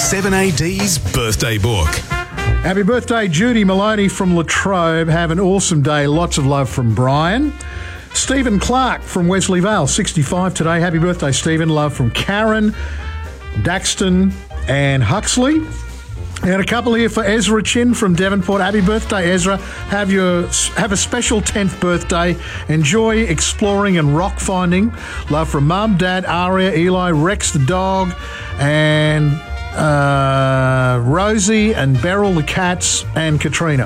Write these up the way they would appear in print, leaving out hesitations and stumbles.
7AD's Birthday Book. Happy birthday, Judy Maloney from Latrobe. Have an awesome day. Lots of love from Brian. Stephen Clark from Wesley Vale, 65 today. Happy birthday, Stephen. Love from Karen, Daxton and Huxley. And a couple here for Ezra Chin from Devonport. Happy birthday, Ezra. Have a special 10th birthday. Enjoy exploring and rock finding. Love from Mum, Dad, Aria, Eli, Rex the dog, and Rosie and Beryl the cats, and Katrina.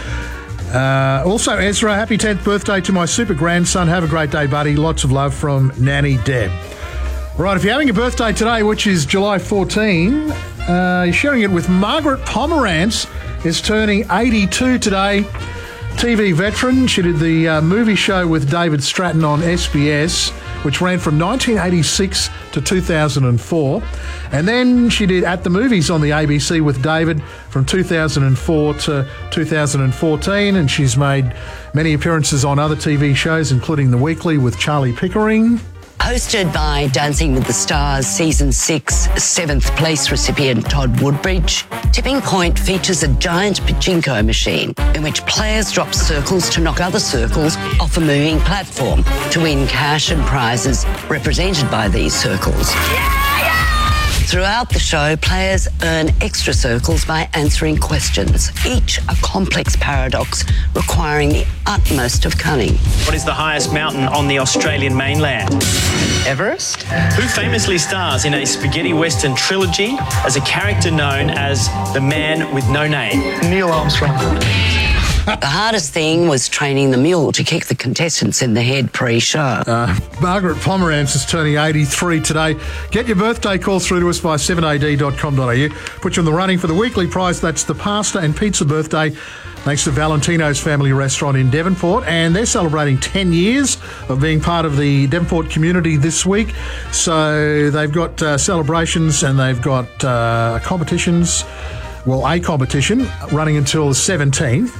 Also, Ezra, happy 10th birthday to my super grandson. Have a great day, buddy. Lots of love from Nanny Deb. Right, if you're having a birthday today, which is July 14, you're sharing it with Margaret Pomerantz, is turning 82 today. TV veteran. She did the movie show with David Stratton on SBS, which ran from 1986 to 2004. And then she did At the Movies on the ABC with David from 2004 to 2014. And she's made many appearances on other TV shows, including The Weekly with Charlie Pickering. Hosted by Dancing with the Stars Season 6 7th place recipient Todd Woodbridge, Tipping Point features a giant pachinko machine in which players drop circles to knock other circles off a moving platform to win cash and prizes represented by these circles. Throughout the show, players earn extra circles by answering questions, each a complex paradox requiring the utmost of cunning. What is the highest mountain on the Australian mainland? Everest? Who famously stars in a spaghetti western trilogy as a character known as the Man with No Name? Neil Armstrong. The hardest thing was training the mule to kick the contestants in the head pre-show. Margaret Pomerantz is turning 83 today. Get your birthday call through to us by 7ad.com.au. Put you in the running for the weekly prize. That's the pasta and pizza birthday, thanks to Valentino's Family Restaurant in Devonport. And they're celebrating 10 years of being part of the Devonport community this week. So they've got celebrations and they've got competitions. Well, a competition running until the 17th.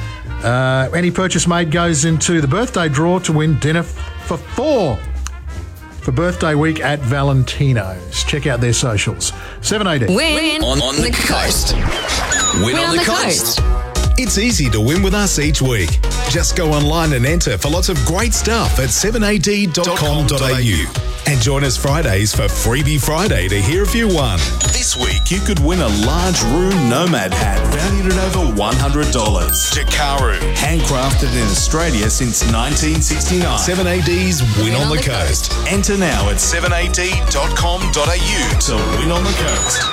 Any purchase made goes into the birthday draw to win dinner for 4 for birthday week at Valentino's. Check out their socials. 7AD. Win on the coast. Win on the coast. It's easy to win with us each week. Just go online and enter for lots of great stuff at 7ad.com.au. And join us Fridays for Freebie Friday to hear if you won. This week, you could win a large Room Nomad hat valued at over $100. Jakaru, handcrafted in Australia since 1969. 7AD's Win on the Coast. Enter now at 7ad.com.au to win on the coast.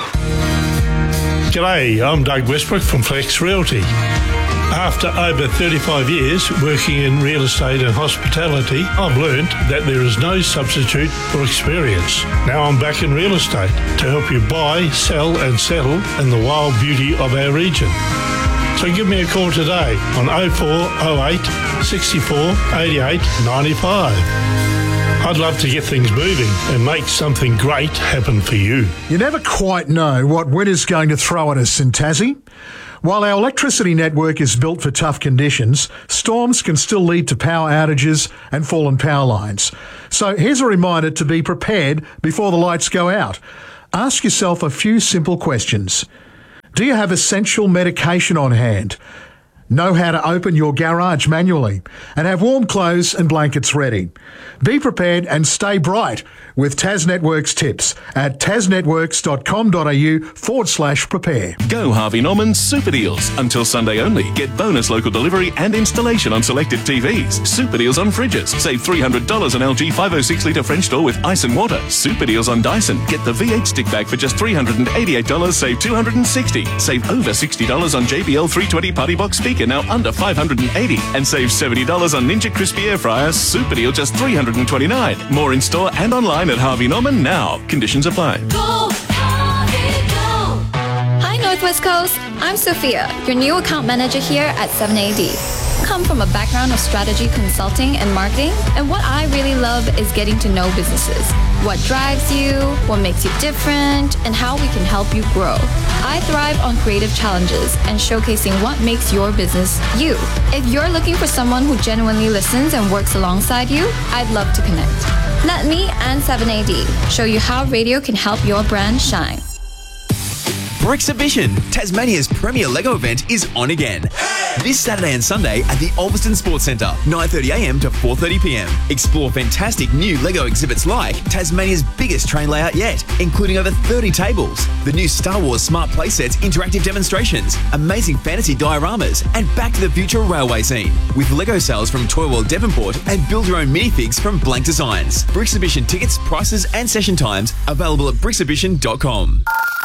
G'day, I'm Doug Westbrook from Flex Realty. After over 35 years working in real estate and hospitality, I've learned that there is no substitute for experience. Now I'm back in real estate to help you buy, sell and settle in the wild beauty of our region. So give me a call today on 0408 64 88 95. I'd love to get things moving and make something great happen for you. You never quite know what winter's going to throw at us in Tassie. While our electricity network is built for tough conditions, storms can still lead to power outages and fallen power lines. So here's a reminder to be prepared before the lights go out. Ask yourself a few simple questions. Do you have essential medication on hand? Know how to open your garage manually? And have warm clothes and blankets ready. Be prepared and stay bright with Tas Networks tips at tasnetworks.com.au/prepare. Go Harvey Norman Super Deals. Until Sunday only. Get bonus local delivery and installation on selected TVs. Super deals on fridges. Save $300 on LG 506 litre French door with ice and water. Super deals on Dyson. Get the V8 stick bag for just $388. Save $260. Save over $60 on JBL 320 Party Box speaker, now under $580. And save $70 on Ninja Crispy Air Fryer. Super deal just $329. More in store and online at Harvey Norman now. Conditions apply. Go, Harvey, go. Hi, Northwest Coast. I'm Sophia, your new account manager here at 7AD. Come from a background of strategy consulting and marketing, and what I really love is getting to know businesses. What drives you, what makes you different, and how we can help you grow. I thrive on creative challenges and showcasing what makes your business you. If you're looking for someone who genuinely listens and works alongside you, I'd love to connect. Let me and 7AD show you how radio can help your brand shine. Brixibition, Tasmania's premier Lego event, is on again. This Saturday and Sunday at the Ulverston Sports Centre, 9:30am to 4:30pm. Explore fantastic new Lego exhibits like Tasmania's biggest train layout yet, including over 30 tables, the new Star Wars Smart Playsets interactive demonstrations, amazing fantasy dioramas, and Back to the Future railway scene, with Lego sales from Toy World Devonport and build your own minifigs from Blank Designs. Brixibition tickets, prices and session times available at brixibition.com.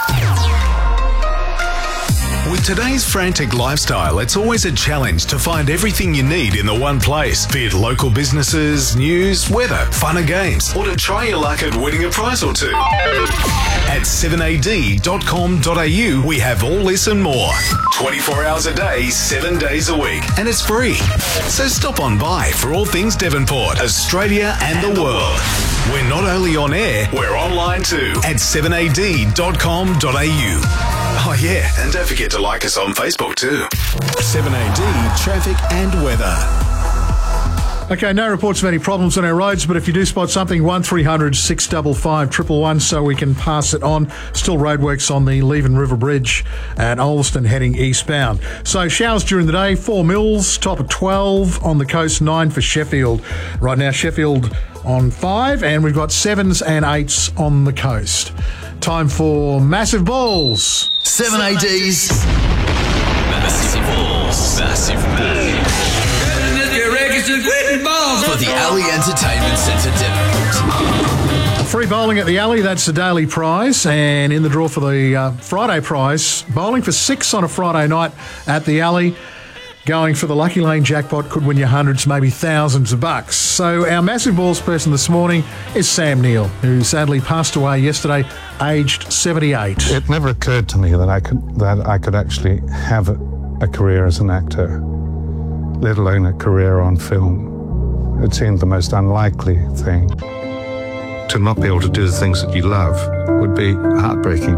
With today's frantic lifestyle, it's always a challenge to find everything you need in the one place, be it local businesses, news, weather, fun and games, or to try your luck at winning a prize or two. At 7ad.com.au, we have all this and more. 24 hours a day, 7 days a week, and it's free. So stop on by for all things Devonport, Australia and the world. We're not only on air, we're online too at 7ad.com.au. Oh yeah, and don't forget to like us on Facebook too. 7AD, traffic and weather. Okay, no reports of any problems on our roads, but if you do spot something, 1300 655 111 so we can pass it on. Still roadworks on the Leven River Bridge at Ulverston heading eastbound. So showers during the day, 4 mils, top of 12 on the coast, 9 for Sheffield. Right now, Sheffield on 5, and we've got 7s and 8s on the coast. Time for Massive Balls. 7AD's Massive Balls. Massive Balls. For the Alley Entertainment Centre Devonport. Free bowling at the Alley, that's the daily prize. And in the draw for the Friday prize, bowling for 6 on a Friday night at the Alley. Going for the Lucky Lane jackpot could win you hundreds, maybe thousands of bucks. So our Massive Balls person this morning is Sam Neill, who sadly passed away yesterday, aged 78. It never occurred to me that I could actually have a career as an actor, let alone a career on film. It seemed the most unlikely thing. To not be able to do the things that you love would be heartbreaking.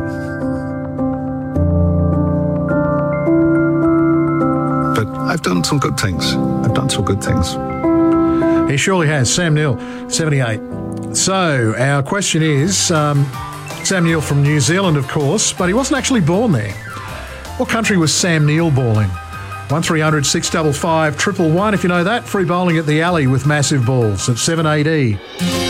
But I've done some good things. He surely has. Sam Neill, 78. So our question is, Sam Neill from New Zealand, of course, but he wasn't actually born there. What country was Sam Neill born in? 1300 655 111 if you know that. Free bowling at the Alley with Massive Balls at 7AD.